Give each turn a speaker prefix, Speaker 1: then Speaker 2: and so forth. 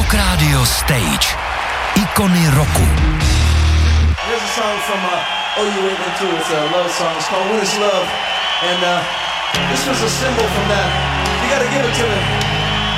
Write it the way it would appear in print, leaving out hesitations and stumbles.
Speaker 1: Rock Radio Stage. Ikony roku.
Speaker 2: Here's a song from Oh You Wait Me Too. It's a love song. It's called When It's Love. And this was a symbol from that. You gotta give it to me.